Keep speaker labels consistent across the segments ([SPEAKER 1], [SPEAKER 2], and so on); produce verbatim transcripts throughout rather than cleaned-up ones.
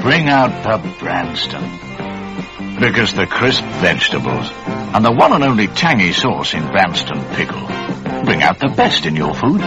[SPEAKER 1] bring out the Branston. Because the crisp vegetables and the one and only tangy sauce in Branston pickle bring out the best in your food.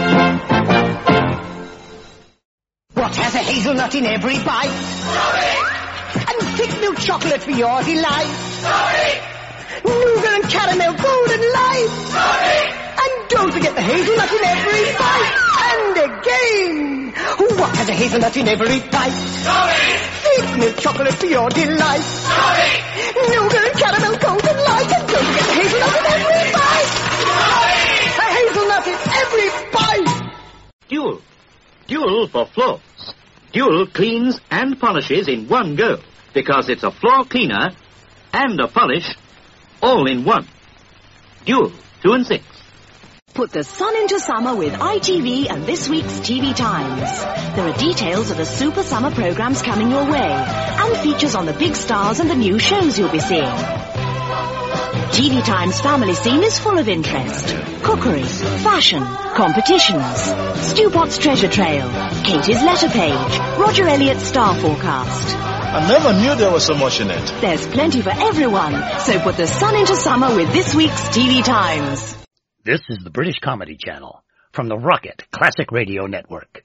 [SPEAKER 2] What has a hazelnut in every bite?
[SPEAKER 3] Sorry!
[SPEAKER 2] And thick milk chocolate for your delight?
[SPEAKER 3] Sorry!
[SPEAKER 2] Nougat and caramel golden light?
[SPEAKER 3] Sorry!
[SPEAKER 2] And don't forget the hazelnut in every bite. And again, what has a hazelnut in every bite?
[SPEAKER 3] Sorry!
[SPEAKER 2] Thick milk chocolate for your delight?
[SPEAKER 3] Sorry!
[SPEAKER 2] Nougat and caramel golden light. And don't forget the hazelnut in every bite.
[SPEAKER 3] Sorry!
[SPEAKER 2] A hazelnut in every bite.
[SPEAKER 4] Dual. Dual for floors. Dual cleans and polishes in one go, because it's a floor cleaner and a polish all in one. Dual, two and six.
[SPEAKER 5] Put the sun into summer with I T V and this week's T V Times. There are details of the super summer programs coming your way, and features on the big stars and the new shows you'll be seeing. T V Times family scene is full of interest. Cookery, fashion, competitions, Stu Potts treasure trail, Katie's letter page, Roger Elliott's star forecast.
[SPEAKER 6] I never knew there was so much in it.
[SPEAKER 5] There's plenty for everyone, so put the sun into summer with this week's T V Times.
[SPEAKER 7] This is the British Comedy Channel from the Rocket Classic Radio Network.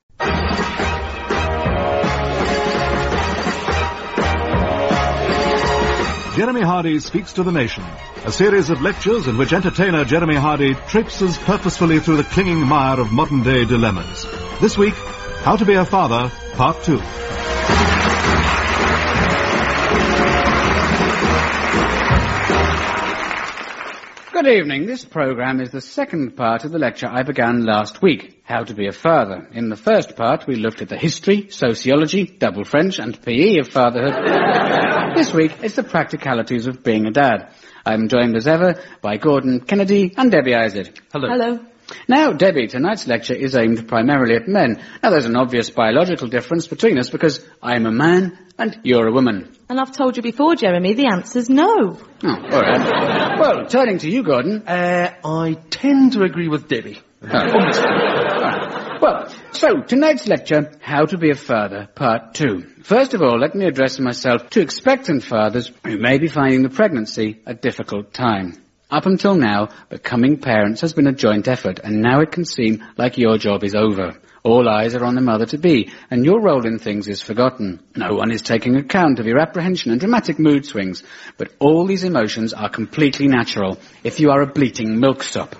[SPEAKER 8] Jeremy Hardy Speaks to the Nation, a series of lectures in which entertainer Jeremy Hardy traipses purposefully through the clinging mire of modern-day dilemmas. This week, How to Be a Father, Part two.
[SPEAKER 9] Good evening. This programme is the second part of the lecture I began last week, How to Be a Father. In the first part, we looked at the history, sociology, double French and P E of fatherhood. This week, it's the practicalities of being a dad. I'm joined as ever by Gordon Kennedy and Debbie Izard.
[SPEAKER 10] Hello. Hello.
[SPEAKER 9] Now, Debbie, tonight's lecture is aimed primarily at men. Now, there's an obvious biological difference between us because I'm a man and you're a woman.
[SPEAKER 10] And I've told you before, Jeremy, the answer's no.
[SPEAKER 9] Oh, all right. Well, turning to you, Gordon.
[SPEAKER 11] Uh, I tend to agree with Debbie.
[SPEAKER 9] Oh. All right. Well, so, tonight's lecture, How to Be a Father, Part two. First of all, let me address myself to expectant fathers who may be finding the pregnancy a difficult time. Up until now, becoming parents has been a joint effort, and now it can seem like your job is over. All eyes are on the mother-to-be, and your role in things is forgotten. No one is taking account of your apprehension and dramatic mood swings, but all these emotions are completely natural if you are a bleating milksop.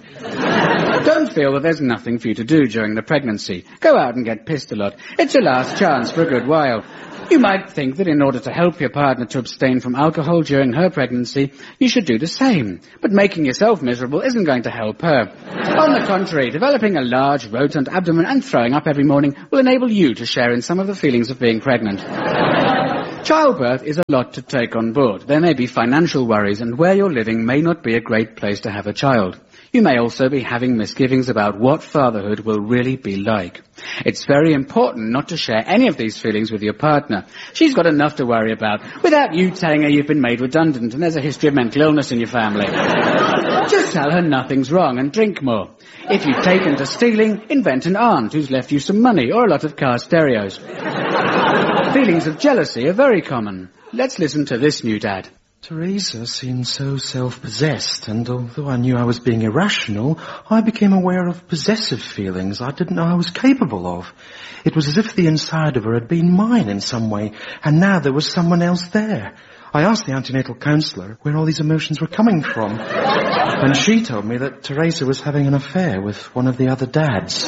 [SPEAKER 9] Don't feel that there's nothing for you to do during the pregnancy. Go out and get pissed a lot. It's your last chance for a good while. You might think that in order to help your partner to abstain from alcohol during her pregnancy, you should do the same. But making yourself miserable isn't going to help her. On the contrary, developing a large, rotund abdomen and throwing up every morning will enable you to share in some of the feelings of being pregnant. Childbirth is a lot to take on board. There may be financial worries, and where you're living may not be a great place to have a child. You may also be having misgivings about what fatherhood will really be like. It's very important not to share any of these feelings with your partner. She's got enough to worry about without you telling her you've been made redundant and there's a history of mental illness in your family. Just tell her nothing's wrong and drink more. If you've taken to stealing, invent an aunt who's left you some money or a lot of car stereos. Feelings of jealousy are very common. Let's listen to this new dad.
[SPEAKER 11] Teresa seemed so self-possessed, and although I knew I was being irrational, I became aware of possessive feelings I didn't know I was capable of. It was as if the inside of her had been mine in some way, and now there was someone else there. I asked the antenatal counsellor where all these emotions were coming from, and she told me that Teresa was having an affair with one of the other dads.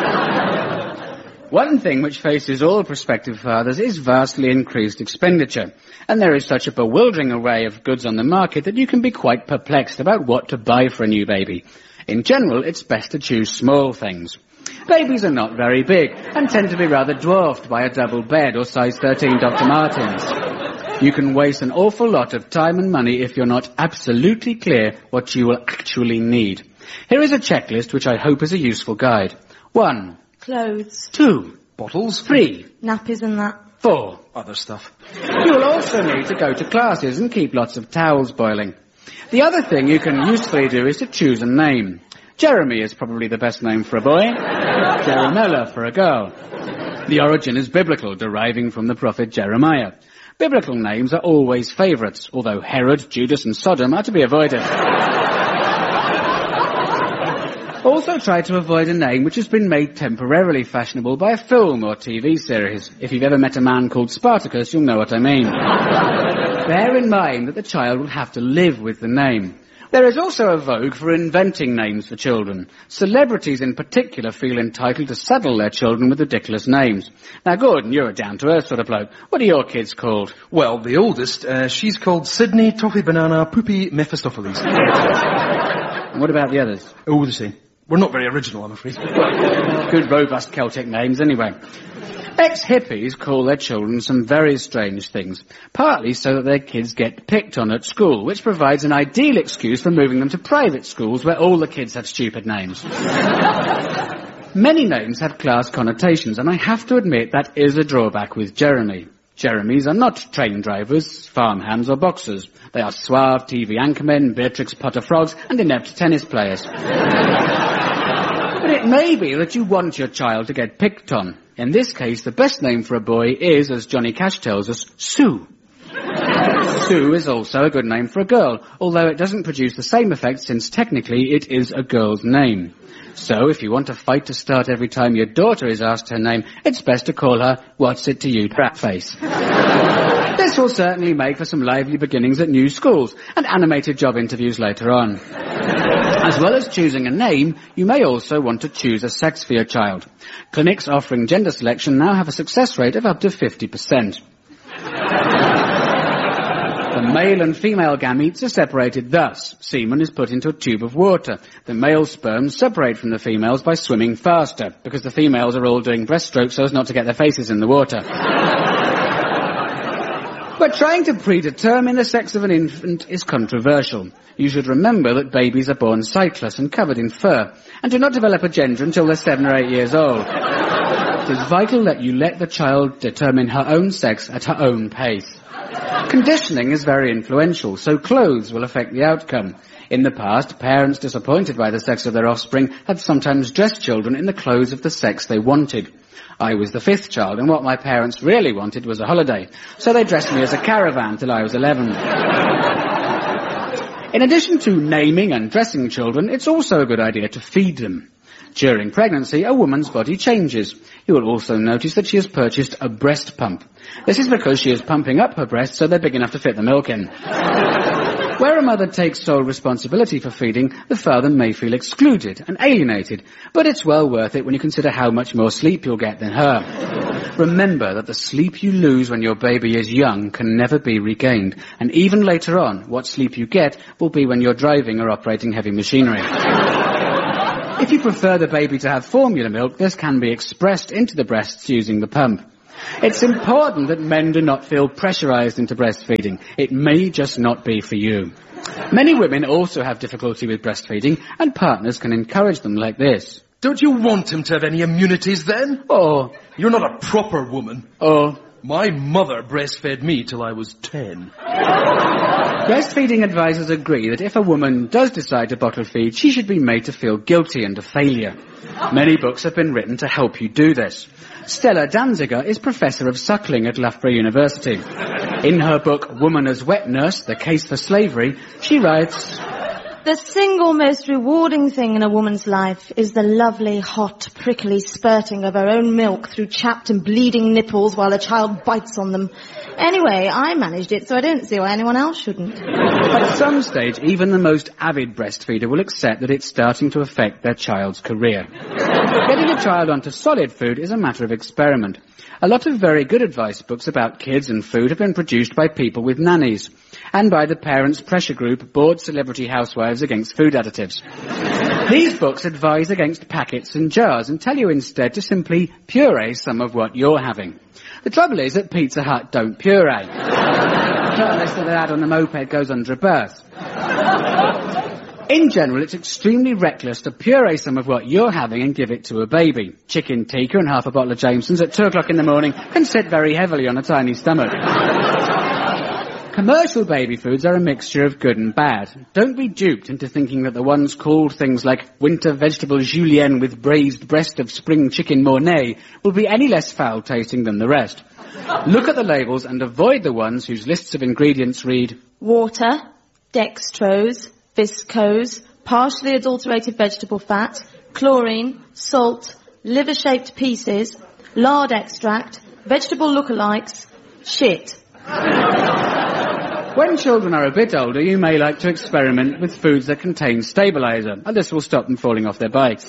[SPEAKER 9] One thing which faces all prospective fathers is vastly increased expenditure. And there is such a bewildering array of goods on the market that you can be quite perplexed about what to buy for a new baby. In general, it's best to choose small things. Babies are not very big and tend to be rather dwarfed by a double bed or size thirteen Doctor Martens. You can waste an awful lot of time and money if you're not absolutely clear what you will actually need. Here is a checklist which I hope is a useful guide. One.
[SPEAKER 10] Clothes.
[SPEAKER 9] Two.
[SPEAKER 11] Bottles.
[SPEAKER 9] Three.
[SPEAKER 10] Nappies and that.
[SPEAKER 9] Four.
[SPEAKER 11] Other stuff.
[SPEAKER 9] You'll also need to go to classes and keep lots of towels boiling. The other thing you can usefully do is to choose a name. Jeremy is probably the best name for a boy. Jeremella for a girl. The origin is biblical, deriving from the prophet Jeremiah. Biblical names are always favourites, although Herod, Judas and Sodom are to be avoided. Also try to avoid a name which has been made temporarily fashionable by a film or T V series. If you've ever met a man called Spartacus, you'll know what I mean. Bear in mind that the child will have to live with the name. There is also a vogue for inventing names for children. Celebrities in particular feel entitled to saddle their children with ridiculous names. Now, Gordon, you're a down-to-earth sort of bloke. What are your kids called?
[SPEAKER 11] Well, the oldest, uh, she's called Sydney, Toffee Banana, Poopy, Mephistopheles.
[SPEAKER 9] And what about the others?
[SPEAKER 11] Oh, the same. We're not very original, I'm afraid.
[SPEAKER 9] Good, robust Celtic names, anyway. Ex-hippies call their children some very strange things, partly so that their kids get picked on at school, which provides an ideal excuse for moving them to private schools where all the kids have stupid names. Many names have class connotations, and I have to admit that is a drawback with Jeremy. Jeremys are not train drivers, farmhands or boxers. They are suave T V anchormen, Beatrix Potter frogs, and inept tennis players. But it may be that you want your child to get picked on. In this case, the best name for a boy is, as Johnny Cash tells us, Sue. Sue is also a good name for a girl, although it doesn't produce the same effect since technically it is a girl's name. So if you want a fight to start every time your daughter is asked her name, it's best to call her, "What's it to you, bratface?" This will certainly make for some lively beginnings at new schools and animated job interviews later on. As well as choosing a name, you may also want to choose a sex for your child. Clinics offering gender selection now have a success rate of up to fifty percent. The male and female gametes are separated thus. Semen is put into a tube of water. The male sperms separate from the females by swimming faster, because the females are all doing breaststrokes so as not to get their faces in the water. But trying to predetermine the sex of an infant is controversial. You should remember that babies are born sightless and covered in fur, and do not develop a gender until they're seven or eight years old. It is vital that you let the child determine her own sex at her own pace. Conditioning is very influential, so clothes will affect the outcome. In the past, parents disappointed by the sex of their offspring had sometimes dressed children in the clothes of the sex they wanted. I was the fifth child, and what my parents really wanted was a holiday, so they dressed me as a caravan till I was eleven. In addition to naming and dressing children, it's also a good idea to feed them. During pregnancy, a woman's body changes. You will also notice that she has purchased a breast pump. This is because she is pumping up her breasts so they're big enough to fit the milk in. Where a mother takes sole responsibility for feeding, the father may feel excluded and alienated, but it's well worth it when you consider how much more sleep you'll get than her. Remember that the sleep you lose when your baby is young can never be regained, and even later on, what sleep you get will be when you're driving or operating heavy machinery. If you prefer the baby to have formula milk, this can be expressed into the breasts using the pump. It's important that men do not feel pressurized into breastfeeding. It may just not be for you. Many women also have difficulty with breastfeeding, and partners can encourage them like this.
[SPEAKER 11] Don't you want him to have any immunities then?
[SPEAKER 9] Or,
[SPEAKER 11] you're not a proper woman.
[SPEAKER 9] Or,
[SPEAKER 11] my mother breastfed me till I was ten.
[SPEAKER 9] Breastfeeding advisors agree that if a woman does decide to bottle feed, she should be made to feel guilty and a failure. Many books have been written to help you do this. Stella Danziger is Professor of Suckling at Loughborough University. In her book, Woman as Wet Nurse, The Case for Slavery, she writes,
[SPEAKER 10] "The single most rewarding thing in a woman's life is the lovely, hot, prickly spurting of her own milk through chapped and bleeding nipples while a child bites on them. Anyway, I managed it, so I don't see why anyone else shouldn't."
[SPEAKER 9] At some stage, even the most avid breastfeeder will accept that it's starting to affect their child's career. Getting a child onto solid food is a matter of experiment. A lot of very good advice books about kids and food have been produced by people with nannies, and by the Parents Pressure Group, Bored Celebrity Housewives Against Food Additives. These books advise against packets and jars and tell you instead to simply puree some of what you're having. The trouble is that Pizza Hut don't puree. Not unless the lad on the moped goes under a bus. In general, it's extremely reckless to puree some of what you're having and give it to a baby. Chicken tikka and half a bottle of Jameson's at two o'clock in the morning can sit very heavily on a tiny stomach. Commercial baby foods are a mixture of good and bad. Don't be duped into thinking that the ones called things like winter vegetable julienne with braised breast of spring chicken mornay will be any less foul tasting than the rest. Look at the labels and avoid the ones whose lists of ingredients read
[SPEAKER 10] water, dextrose, viscose, partially adulterated vegetable fat, chlorine, salt, liver-shaped pieces, lard extract, vegetable lookalikes, shit.
[SPEAKER 9] When children are a bit older, you may like to experiment with foods that contain stabilizer, and this will stop them falling off their bikes.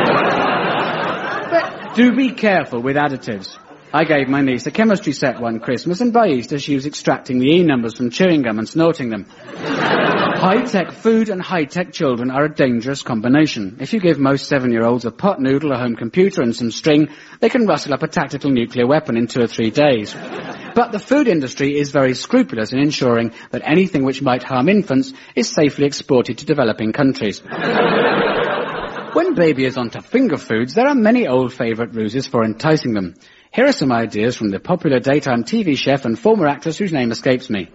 [SPEAKER 9] But do be careful with additives. I gave my niece a chemistry set one Christmas, and by Easter she was extracting the E numbers from chewing gum and snorting them. High-tech food and high-tech children are a dangerous combination. If you give most seven-year-olds a pot noodle, a home computer and some string, they can rustle up a tactical nuclear weapon in two or three days. But the food industry is very scrupulous in ensuring that anything which might harm infants is safely exported to developing countries. When baby is onto finger foods, there are many old favourite ruses for enticing them. Here are some ideas from the popular daytime T V chef and former actress whose name escapes me.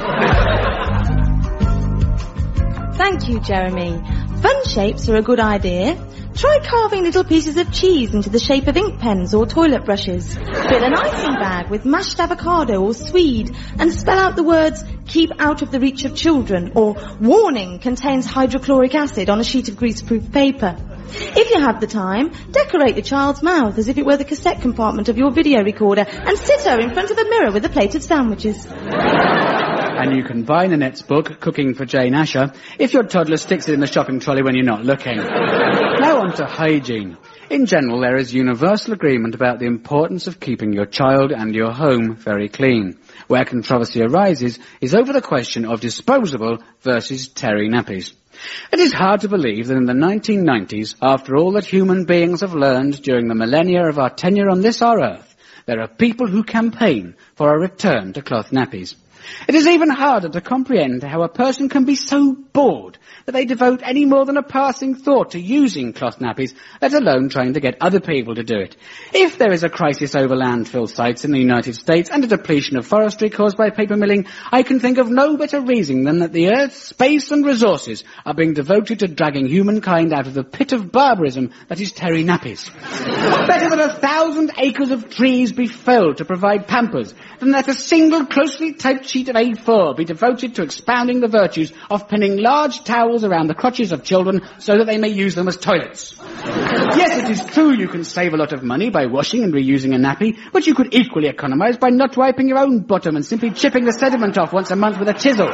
[SPEAKER 10] Thank you, Jeremy. Fun shapes are a good idea. Try carving little pieces of cheese into the shape of ink pens or toilet brushes. Fill an icing bag with mashed avocado or swede and spell out the words, keep out of the reach of children, or warning, contains hydrochloric acid on a sheet of greaseproof paper. If you have the time, decorate the child's mouth as if it were the cassette compartment of your video recorder and sit her in front of the mirror with a plate of sandwiches.
[SPEAKER 9] And you can buy Nanette's book, Cooking for Jane Asher, if your toddler sticks it in the shopping trolley when you're not looking. Now on to hygiene. In general, there is universal agreement about the importance of keeping your child and your home very clean. Where controversy arises is over the question of disposable versus terry nappies. It is hard to believe that in the nineteen nineties, after all that human beings have learned during the millennia of our tenure on this our earth, there are people who campaign for a return to cloth nappies. It is even harder to comprehend how a person can be so bored that they devote any more than a passing thought to using cloth nappies, let alone trying to get other people to do it. If there is a crisis over landfill sites in the United States and a depletion of forestry caused by paper milling, I can think of no better reason than that the Earth's space and resources are being devoted to dragging humankind out of the pit of barbarism that is terry nappies. Better that a thousand acres of trees be felled to provide pampers than that a single closely typed sheet of A four be devoted to expounding the virtues of pinning large towels around the crotches of children so that they may use them as toilets. Yes, it is true you can save a lot of money by washing and reusing a nappy, but you could equally economise by not wiping your own bottom and simply chipping the sediment off once a month with a chisel.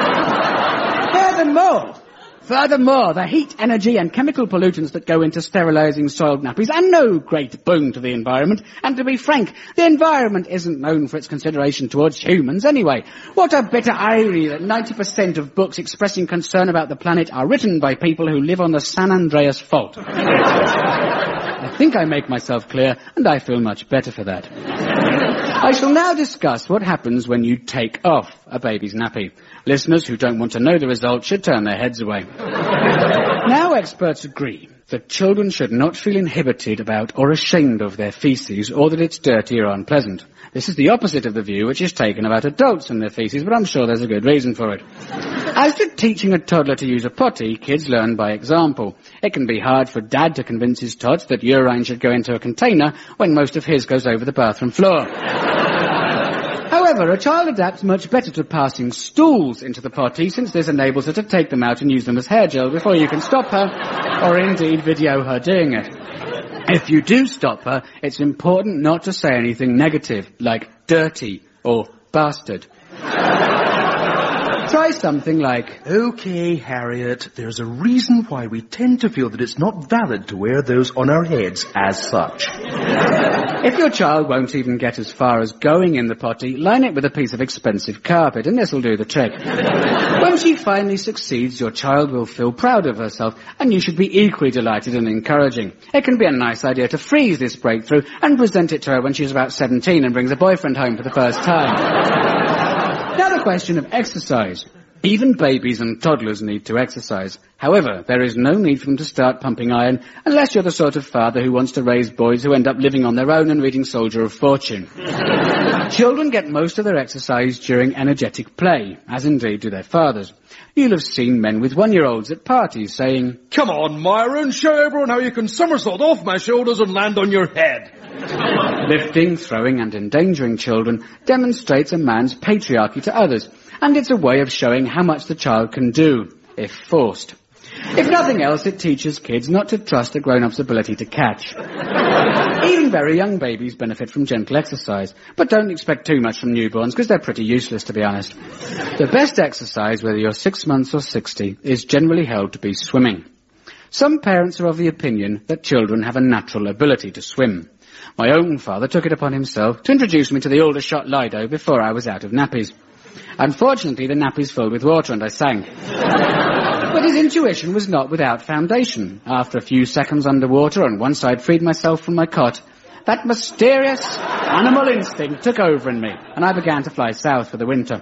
[SPEAKER 9] Furthermore, Furthermore, the heat, energy and chemical pollutants that go into sterilising soiled nappies are no great boon to the environment, and to be frank, the environment isn't known for its consideration towards humans anyway. What a bitter irony that ninety percent of books expressing concern about the planet are written by people who live on the San Andreas Fault. I think I make myself clear, and I feel much better for that. I shall now discuss what happens when you take off a baby's nappy. Listeners who don't want to know the result should turn their heads away. Now experts agree that children should not feel inhibited about or ashamed of their feces, or that it's dirty or unpleasant. This is the opposite of the view which is taken about adults and their feces, but I'm sure there's a good reason for it. As to teaching a toddler to use a potty, kids learn by example. It can be hard for Dad to convince his tots that urine should go into a container when most of his goes over the bathroom floor. However, a child adapts much better to passing stools into the potty, since this enables her to take them out and use them as hair gel before you can stop her, or indeed video her doing it. If you do stop her, it's important not to say anything negative, like dirty or bastard. Try something like,
[SPEAKER 11] "Okay, Harriet, there's a reason why we tend to feel that it's not valid to wear those on our heads as such."
[SPEAKER 9] If your child won't even get as far as going in the potty, line it with a piece of expensive carpet, and this will do the trick. When she finally succeeds, your child will feel proud of herself, and you should be equally delighted and encouraging. It can be a nice idea to freeze this breakthrough and present it to her when she's about seventeen and brings a boyfriend home for the first time. Now the question of exercise. Even babies and toddlers need to exercise. However, there is no need for them to start pumping iron unless you're the sort of father who wants to raise boys who end up living on their own and reading Soldier of Fortune. Children get most of their exercise during energetic play, as indeed do their fathers. You'll have seen men with one-year-olds at parties saying,
[SPEAKER 12] "Come on, Myron, show everyone how you can somersault off my shoulders and land on your head."
[SPEAKER 9] Lifting, throwing and endangering children demonstrates a man's patriarchy to others, and it's a way of showing how much the child can do, if forced. If nothing else, it teaches kids not to trust a grown-up's ability to catch. Even very young babies benefit from gentle exercise, but don't expect too much from newborns, because they're pretty useless, to be honest. The best exercise, whether you're six months or sixty, is generally held to be swimming. Some parents are of the opinion that children have a natural ability to swim. My own father took it upon himself to introduce me to the Aldershot Lido before I was out of nappies. Unfortunately, the nappies filled with water and I sank. But his intuition was not without foundation. After a few seconds underwater and once I'd freed myself from my cot, that mysterious animal instinct took over in me, and I began to fly south for the winter.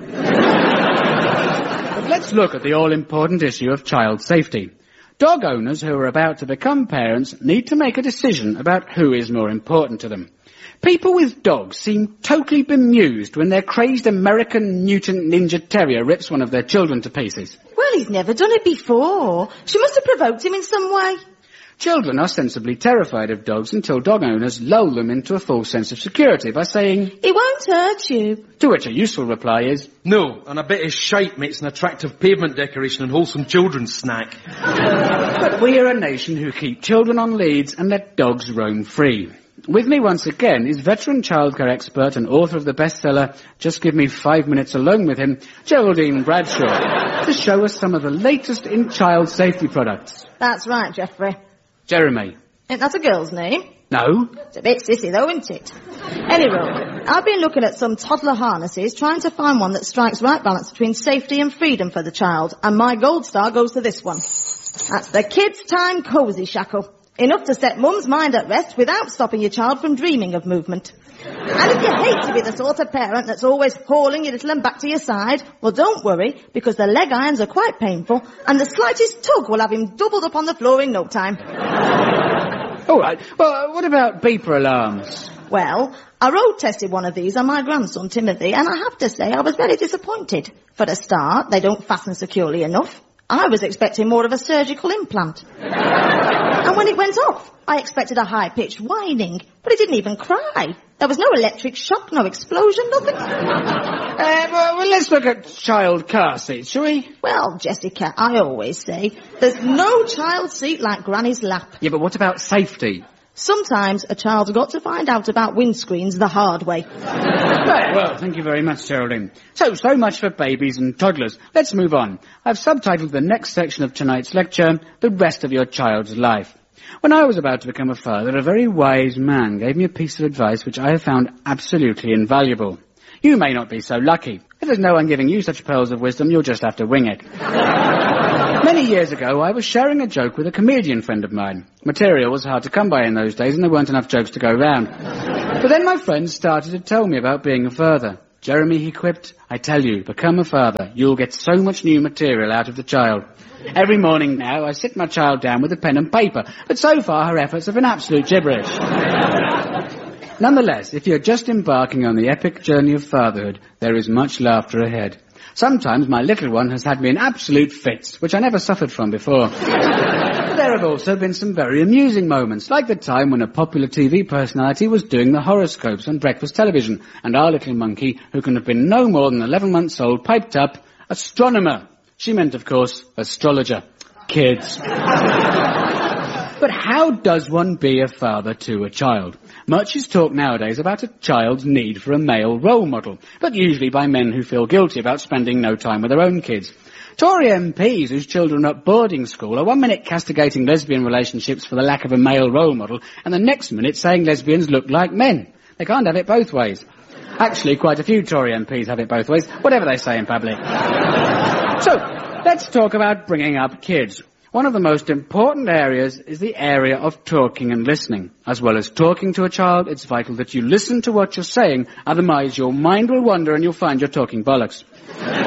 [SPEAKER 9] But let's look at the all-important issue of child safety. Dog owners who are about to become parents need to make a decision about who is more important to them. People with dogs seem totally bemused when their crazed American mutant ninja terrier rips one of their children to pieces.
[SPEAKER 10] Well, he's never done it before. She must have provoked him in some way.
[SPEAKER 9] Children are sensibly terrified of dogs until dog owners lull them into a false sense of security by saying,
[SPEAKER 10] "He won't hurt you."
[SPEAKER 9] To which a useful reply is,
[SPEAKER 12] "No, and I bet his shite makes an attractive pavement decoration and wholesome children's snack."
[SPEAKER 9] But we are a nation who keep children on leads and let dogs roam free. With me once again is veteran childcare expert and author of the bestseller, Just Give Me Five Minutes Alone with Him, Geraldine Bradshaw, to show us some of the latest in child safety products.
[SPEAKER 10] That's right, Geoffrey.
[SPEAKER 9] Jeremy.
[SPEAKER 10] Ain't that a girl's name?
[SPEAKER 9] No.
[SPEAKER 10] It's a bit sissy though, isn't it? Anyway, I've been looking at some toddler harnesses, trying to find one that strikes right balance between safety and freedom for the child, and my gold star goes to this one. That's the Kids Time Cozy Shackle. Enough to set mum's mind at rest without stopping your child from dreaming of movement. And if you hate to be the sort of parent that's always hauling your little one back to your side, well, don't worry, because the leg irons are quite painful, and the slightest tug will have him doubled up on the floor in no time.
[SPEAKER 9] All right. Well, what about beeper alarms?
[SPEAKER 10] Well, I road tested one of these on my grandson, Timothy, and I have to say I was very disappointed. For a start, they don't fasten securely enough. I was expecting more of a surgical implant. And when it went off, I expected a high-pitched whining, but it didn't even cry. There was no electric shock, no explosion, nothing.
[SPEAKER 9] Uh, well, well, let's look at child car seats, shall we?
[SPEAKER 10] Well, Jessica, I always say, there's no child seat like Granny's lap.
[SPEAKER 9] Yeah, but what about safety?
[SPEAKER 10] Sometimes a child's got to find out about windscreens the hard way.
[SPEAKER 9] Right, well, thank you very much, Geraldine. So, so much for babies and toddlers. Let's move on. I've subtitled the next section of tonight's lecture, The Rest of Your Child's Life. When I was about to become a father, a very wise man gave me a piece of advice which I have found absolutely invaluable. You may not be so lucky. If there's no one giving you such pearls of wisdom, you'll just have to wing it. Many years ago, I was sharing a joke with a comedian friend of mine. Material was hard to come by in those days, and there weren't enough jokes to go round. But then my friend started to tell me about being a father. Jeremy, he quipped, I tell you, become a father. You'll get so much new material out of the child. Every morning now, I sit my child down with a pen and paper, but so far her efforts have been absolute gibberish. Nonetheless, if you're just embarking on the epic journey of fatherhood, there is much laughter ahead. Sometimes my little one has had me in absolute fits, which I never suffered from before. But there have also been some very amusing moments, like the time when a popular T V personality was doing the horoscopes on breakfast television, and our little monkey, who can have been no more than eleven months old, piped up, astronomer. She meant, of course, astrologer. Kids. But how does one be a father to a child? Much is talked nowadays about a child's need for a male role model, but usually by men who feel guilty about spending no time with their own kids. Tory M Ps whose children are at boarding school are one minute castigating lesbian relationships for the lack of a male role model, and the next minute saying lesbians look like men. They can't have it both ways. Actually, quite a few Tory M Ps have it both ways, whatever they say in public. So, let's talk about bringing up kids. One of the most important areas is the area of talking and listening. As well as talking to a child, it's vital that you listen to what you're saying, otherwise your mind will wander and you'll find you're talking bollocks.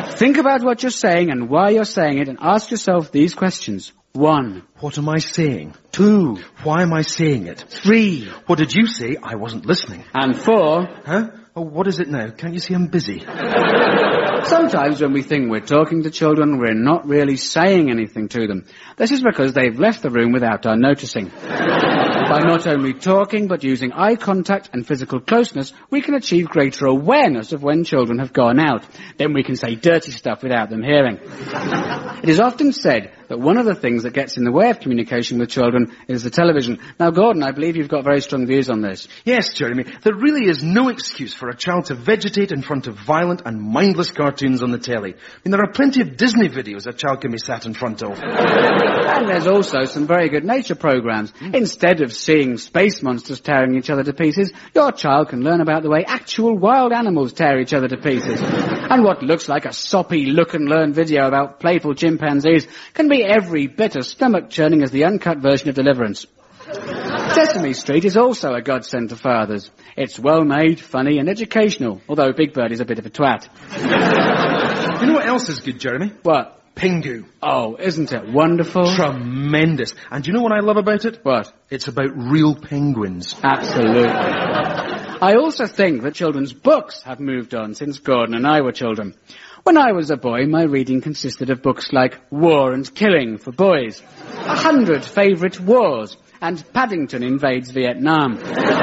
[SPEAKER 9] Think about what you're saying and why you're saying it, and ask yourself these questions. One.
[SPEAKER 11] What am I saying?
[SPEAKER 9] Two.
[SPEAKER 11] Why am I saying it?
[SPEAKER 9] Three.
[SPEAKER 11] What did you say? I wasn't listening.
[SPEAKER 9] And four.
[SPEAKER 11] Huh? Oh, what is it now? Can't you see I'm busy?
[SPEAKER 9] Sometimes when we think we're talking to children, we're not really saying anything to them. This is because they've left the room without our noticing. By not only talking, but using eye contact and physical closeness, we can achieve greater awareness of when children have gone out. Then we can say dirty stuff without them hearing. It is often said that one of the things that gets in the way of communication with children is the television. Now, Gordon, I believe you've got very strong views on this.
[SPEAKER 11] Yes, Jeremy. There really is no excuse for a child to vegetate in front of violent and mindless cartoons on the telly. I mean, there are plenty of Disney videos a child can be sat in front of.
[SPEAKER 9] And there's also some very good nature programs. Instead of seeing space monsters tearing each other to pieces, your child can learn about the way actual wild animals tear each other to pieces. And what looks like a soppy look-and-learn video about playful chimpanzees can be every bit as stomach-churning as the uncut version of Deliverance. Sesame Street is also a godsend to fathers. It's well-made, funny and educational, although Big Bird is a bit of a twat.
[SPEAKER 11] You know what else is good, Jeremy?
[SPEAKER 9] What?
[SPEAKER 11] Pingu.
[SPEAKER 9] Oh, isn't it wonderful?
[SPEAKER 11] Tremendous. And do you know what I love about it?
[SPEAKER 9] What?
[SPEAKER 11] It's about real penguins.
[SPEAKER 9] Absolutely. I also think that children's books have moved on since Gordon and I were children. When I was a boy, my reading consisted of books like War and Killing for boys, A Hundred Favourite Wars, and Paddington Invades Vietnam.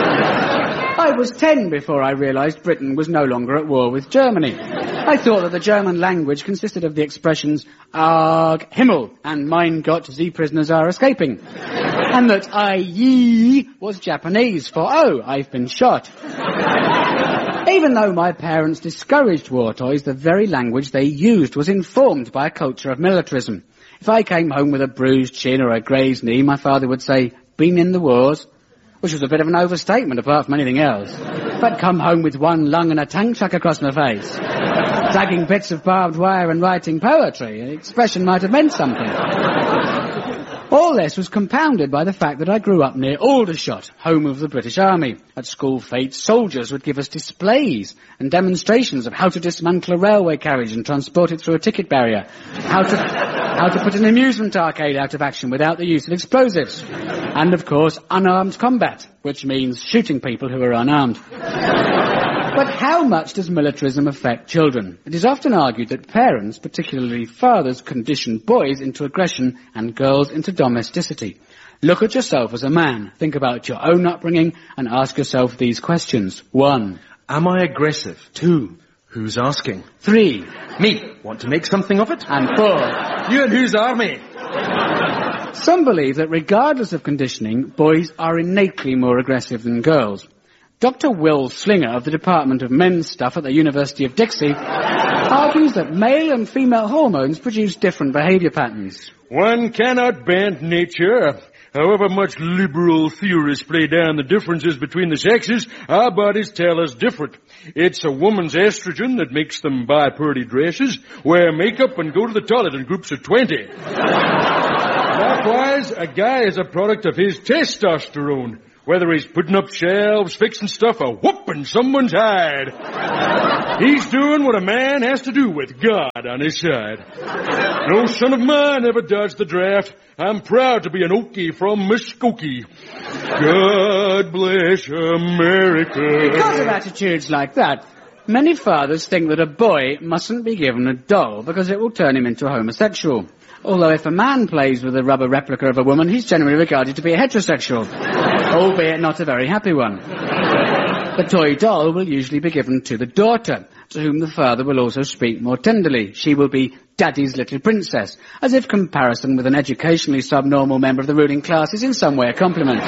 [SPEAKER 9] I was ten before I realised Britain was no longer at war with Germany. I thought that the German language consisted of the expressions Arg, Himmel, and Mein Gott, the prisoners are escaping. And that I ye was Japanese for, oh, I've been shot. Even though my parents discouraged war toys, the very language they used was informed by a culture of militarism. If I came home with a bruised chin or a grazed knee, my father would say, been in the wars? Which was a bit of an overstatement apart from anything else. If I'd come home with one lung and a tank truck across my face, dragging bits of barbed wire and writing poetry, the expression might have meant something. All this was compounded by the fact that I grew up near Aldershot, home of the British Army. At school fetes, soldiers would give us displays and demonstrations of how to dismantle a railway carriage and transport it through a ticket barrier, how to, how to put an amusement arcade out of action without the use of explosives, and, of course, unarmed combat, which means shooting people who are unarmed. But how much does militarism affect children? It is often argued that parents, particularly fathers, condition boys into aggression and girls into domesticity. Look at yourself as a man, think about your own upbringing, and ask yourself these questions. One.
[SPEAKER 11] Am I aggressive?
[SPEAKER 9] Two.
[SPEAKER 11] Who's asking?
[SPEAKER 9] Three.
[SPEAKER 11] Me. Want to make something of it?
[SPEAKER 9] And four.
[SPEAKER 11] You and whose army?
[SPEAKER 9] Some believe that regardless of conditioning, boys are innately more aggressive than girls. Doctor Will Slinger of the Department of Men's Stuff at the University of Dixie argues that male and female hormones produce different behaviour patterns.
[SPEAKER 13] One cannot bend nature. However much liberal theorists play down the differences between the sexes, our bodies tell us different. It's a woman's estrogen that makes them buy pretty dresses, wear makeup, and go to the toilet in groups of twenty. Likewise, a guy is a product of his testosterone. Whether he's putting up shelves, fixing stuff, or whooping someone's hide. He's doing what a man has to do with God on his side. No son of mine ever dodged the draft. I'm proud to be an Okie from Muskogee. God bless America.
[SPEAKER 9] Because of attitudes like that, many fathers think that a boy mustn't be given a doll because it will turn him into a homosexual. Although if a man plays with a rubber replica of a woman, he's generally regarded to be a heterosexual, albeit not a very happy one. The toy doll will usually be given to the daughter, to whom the father will also speak more tenderly. She will be Daddy's little princess, as if comparison with an educationally subnormal member of the ruling class is in some way a compliment.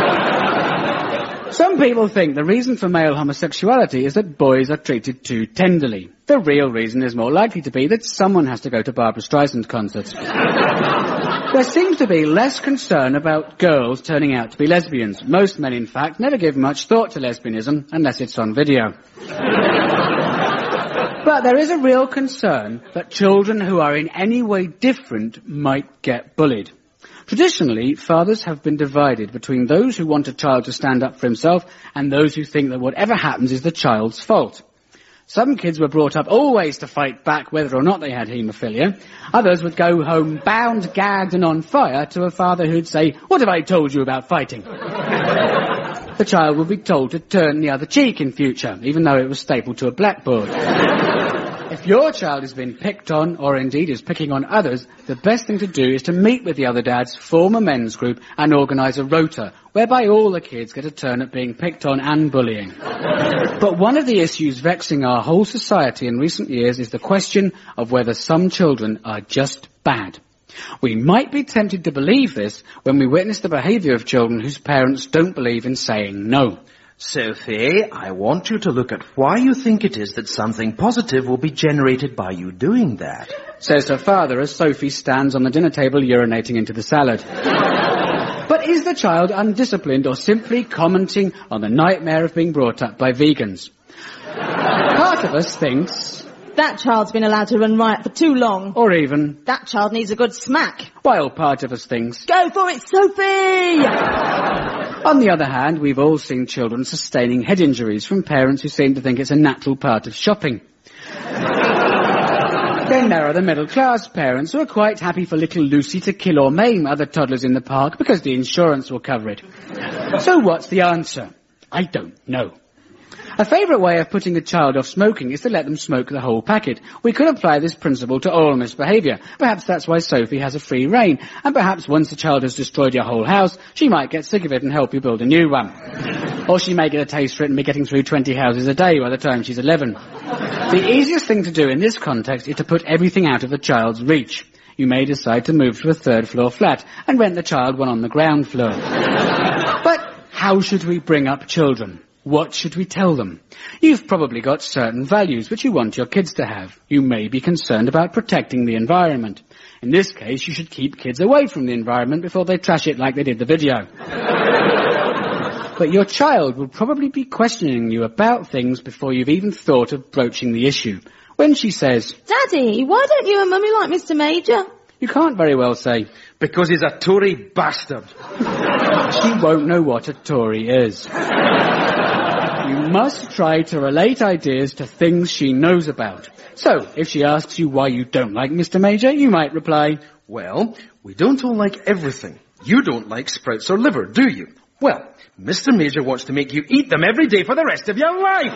[SPEAKER 9] Some people think the reason for male homosexuality is that boys are treated too tenderly. The real reason is more likely to be that someone has to go to Barbra Streisand concerts. There seems to be less concern about girls turning out to be lesbians. Most men, in fact, never give much thought to lesbianism unless it's on video. But there is a real concern that children who are in any way different might get bullied. Traditionally, fathers have been divided between those who want a child to stand up for himself and those who think that whatever happens is the child's fault. Some kids were brought up always to fight back whether or not they had haemophilia. Others would go home bound, gagged and on fire to a father who'd say, "What have I told you about fighting?" The child would be told to turn the other cheek in future, even though it was stapled to a blackboard. If your child has been picked on, or indeed is picking on others, the best thing to do is to meet with the other dads, form a men's group, and organise a rota, whereby all the kids get a turn at being picked on and bullying. But one of the issues vexing our whole society in recent years is the question of whether some children are just bad. We might be tempted to believe this when we witness the behaviour of children whose parents don't believe in saying no.
[SPEAKER 11] Sophie, I want you to look at why you think it is that something positive will be generated by you doing that.
[SPEAKER 9] Says her father as Sophie stands on the dinner table urinating into the salad. But is the child undisciplined or simply commenting on the nightmare of being brought up by vegans? Part of us thinks...
[SPEAKER 10] that child's been allowed to run riot for too long.
[SPEAKER 9] Or even...
[SPEAKER 10] that child needs a good smack.
[SPEAKER 9] While part of us thinks...
[SPEAKER 10] go for it, Sophie!
[SPEAKER 9] On the other hand, we've all seen children sustaining head injuries from parents who seem to think it's a natural part of shopping. Then there are the middle-class parents who are quite happy for little Lucy to kill or maim other toddlers in the park because the insurance will cover it. So what's the answer? I don't know. A favourite way of putting a child off smoking is to let them smoke the whole packet. We could apply this principle to all misbehaviour. Perhaps that's why Sophie has a free rein. And perhaps once the child has destroyed your whole house, she might get sick of it and help you build a new one. Or she may get a taste for it and be getting through twenty houses a day by the time she's eleven. The easiest thing to do in this context is to put everything out of the child's reach. You may decide to move to a third floor flat and rent the child one on the ground floor. But how should we bring up children? What should we tell them? You've probably got certain values which you want your kids to have. You may be concerned about protecting the environment. In this case, you should keep kids away from the environment before they trash it like they did the video. But your child will probably be questioning you about things before you've even thought of broaching the issue. When she says,
[SPEAKER 10] "Daddy, why don't you and Mummy like Mister Major?"
[SPEAKER 9] you can't very well say,
[SPEAKER 12] "Because he's a Tory bastard."
[SPEAKER 9] She won't know what a Tory is. You must try to relate ideas to things she knows about. So, if she asks you why you don't like Mister Major, you might reply,
[SPEAKER 12] "Well, we don't all like everything. You don't like sprouts or liver, do you? Well, Mister Major wants to make you eat them every day for the rest of your life."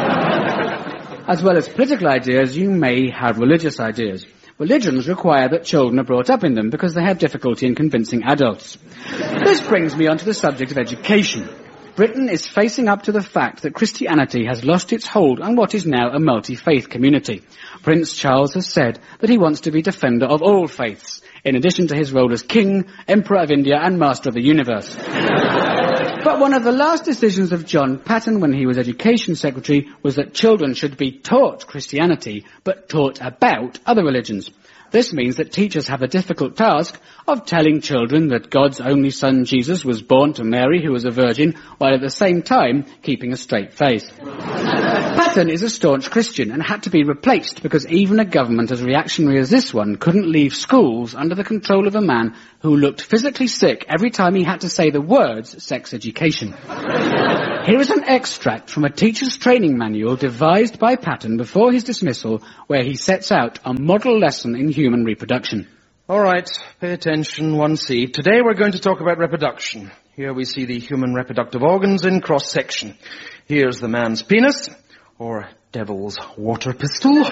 [SPEAKER 9] As well as political ideas, you may have religious ideas. Religions require that children are brought up in them because they have difficulty in convincing adults. This brings me on to the subject of education. Britain is facing up to the fact that Christianity has lost its hold on what is now a multi-faith community. Prince Charles has said that he wants to be defender of all faiths, in addition to his role as King, Emperor of India and Master of the Universe. But one of the last decisions of John Patton when he was Education Secretary was that children should be taught Christianity, but taught about other religions. This means that teachers have a difficult task of telling children that God's only son Jesus was born to Mary, who was a virgin, while at the same time keeping a straight face. Patton is a staunch Christian and had to be replaced because even a government as reactionary as this one couldn't leave schools under the control of a man who looked physically sick every time he had to say the words sex education. Here is an extract from a teacher's training manual devised by Patton before his dismissal, where he sets out a model lesson in human reproduction.
[SPEAKER 12] All right, pay attention, one C. Today we're going to talk about reproduction. Here we see the human reproductive organs in cross-section. Here's the man's penis, or devil's water pistol,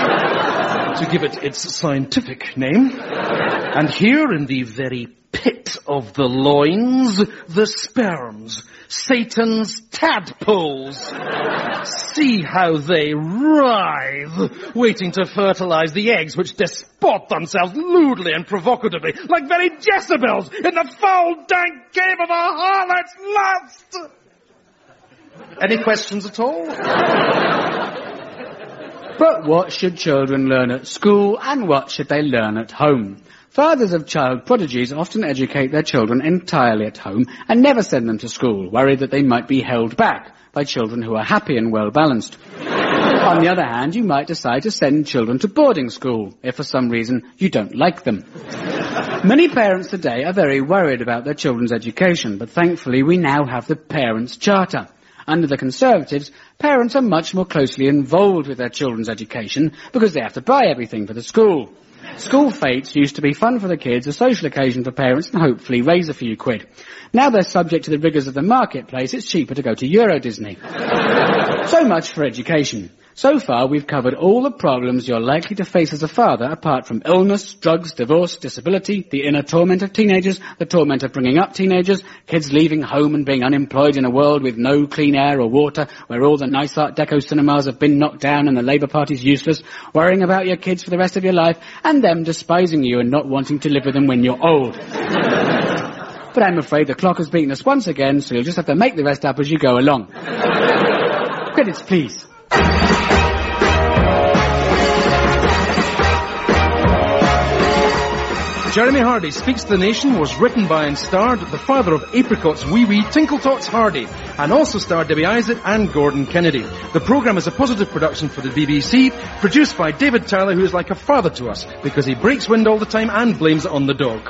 [SPEAKER 12] to give it its scientific name. And here in the very pit of the loins, the sperms, Satan's tadpoles. See how they writhe, waiting to fertilize the eggs which disport themselves lewdly and provocatively, like very Jezebels in the foul, dank cave of a harlot's lust. Any questions at all?
[SPEAKER 9] But what should children learn at school, and what should they learn at home? Fathers of child prodigies often educate their children entirely at home and never send them to school, worried that they might be held back by children who are happy and well-balanced. On the other hand, you might decide to send children to boarding school, if for some reason you don't like them. Many parents today are very worried about their children's education, but thankfully we now have the Parents' Charter. Under the Conservatives, parents are much more closely involved with their children's education because they have to buy everything for the school. School fetes used to be fun for the kids, a social occasion for parents, and hopefully raise a few quid. Now they're subject to the rigours of the marketplace, it's cheaper to go to Euro Disney. So much for education. So far, we've covered all the problems you're likely to face as a father, apart from illness, drugs, divorce, disability, the inner torment of teenagers, the torment of bringing up teenagers, kids leaving home and being unemployed in a world with no clean air or water, where all the nice Art Deco cinemas have been knocked down and the Labour Party's useless, worrying about your kids for the rest of your life, and them despising you and not wanting to live with them when you're old. But I'm afraid the clock has beaten us once again, so you'll just have to make the rest up as you go along. Credits, please.
[SPEAKER 12] Jeremy Hardy Speaks to the Nation was written by and starred the father of Apricot's wee wee Tinkletots Hardy, and also starred Debbie Isaac and Gordon Kennedy. The programme is a positive production for the B B C, produced by David Tyler, who is like a father to us, because he breaks wind all the time and blames it on the dog.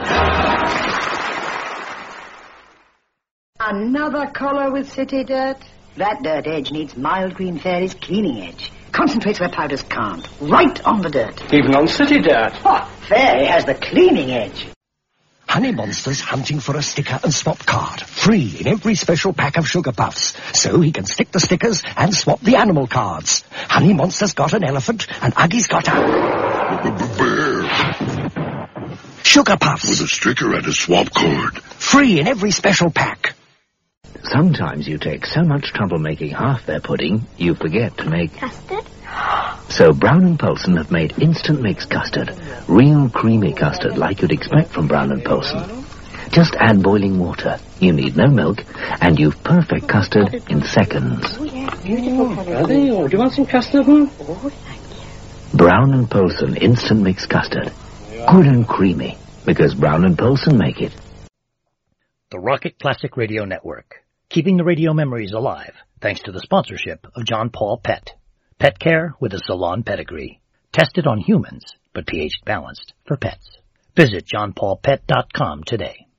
[SPEAKER 14] Another collar with city dirt? That dirt edge needs Mild Green Fairy's cleaning edge. Concentrates where powders can't. Right on the dirt.
[SPEAKER 15] Even on city dirt.
[SPEAKER 14] Oh, Fairy has the cleaning edge.
[SPEAKER 16] Honey Monster's hunting for a sticker and swap card. Free in every special pack of Sugar Puffs. So he can stick the stickers and swap the animal cards. Honey Monster's got an elephant and Uggy's got a...
[SPEAKER 17] bear.
[SPEAKER 16] Sugar Puffs.
[SPEAKER 17] With a sticker and a swap card.
[SPEAKER 16] Free in every special pack.
[SPEAKER 18] Sometimes you take so much trouble making half their pudding, you forget to make...
[SPEAKER 19] Custard?
[SPEAKER 18] So Brown and Polson have made instant mix custard. Real creamy custard like you'd expect from Brown and Polson. Just add boiling water. You need no milk, and you've perfect custard in seconds.
[SPEAKER 19] Oh, yeah, beautiful.
[SPEAKER 15] Are they? Oh, do you want some custard, huh?
[SPEAKER 19] Oh, thank you.
[SPEAKER 18] Brown and Polson instant mix custard. Good and creamy, because Brown and Polson make it.
[SPEAKER 7] The Rocket Classic Radio Network. Keeping the radio memories alive, thanks to the sponsorship of John Paul Pet. Pet care with a salon pedigree. Tested on humans, but pH balanced for pets. Visit john paul pet dot com today.